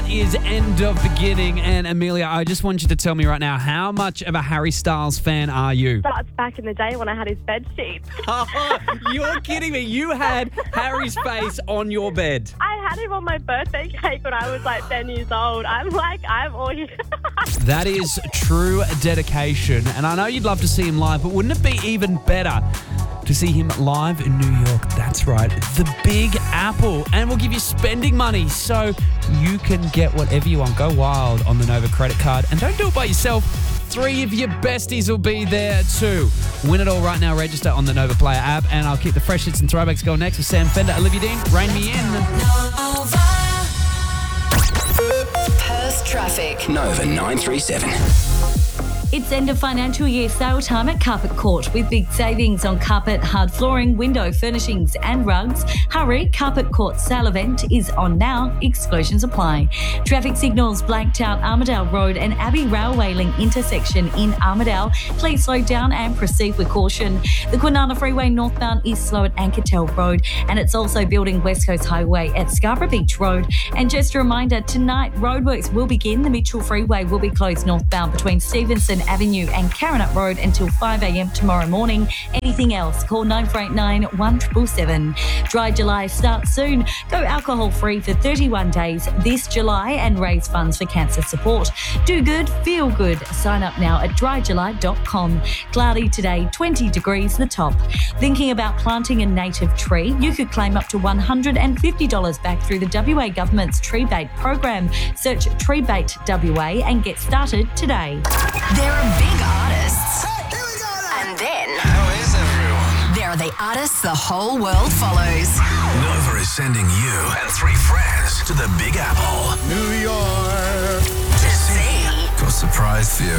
is End of Beginning. And Amelia, I just want you to tell me right now, how much of a Harry Styles fan are you? That's back in the day when I had his bed sheets. Oh, you're kidding me. You had Harry's face on your bed. I had him on my birthday cake when I was like 10 years old. I'm all That is true dedication. And I know you'd love to see him live, but wouldn't it be even better to see him live in New York? That's right, the Big Apple. And we'll give you spending money so you can get whatever you want. Go wild on the Nova credit card. And don't do it by yourself. 3 of your besties will be there too. Win it all right now. Register on the Nova Player app. And I'll keep the fresh hits and throwbacks going next with Sam Fender, Olivia Dean, Rain Me In. Perth traffic. Nova 937. It's end of financial year sale time at Carpet Court with big savings on carpet, hard flooring, window furnishings and rugs. Hurry, Carpet Court sale event is on now. Exclusions apply. Traffic signals blanked out Armidale Road and Abbey Railway Link intersection in Armidale. Please slow down and proceed with caution. The Kwinana Freeway northbound is slow at Ankertel Road, and it's also building West Coast Highway at Scarborough Beach Road. And just a reminder, tonight roadworks will begin. The Mitchell Freeway will be closed northbound between Stevenson Avenue and Carrinup Road until 5 a.m. tomorrow morning. Anything else, call 9489 1777. Dry July starts soon. Go alcohol free for 31 days this July and raise funds for cancer support. Do good, feel good. Sign up now at dryjuly.com. Cloudy today, 20 degrees the top. Thinking about planting a native tree? You could claim up to $150 back through the WA government's Tree Bait program. Search Tree Bait WA and get started today. There are big artists. Hey, here we go now. And then How is everyone? there are the artists the whole world follows. Nova is sending you and 3 friends to the Big Apple New York. To see for a surprise for you.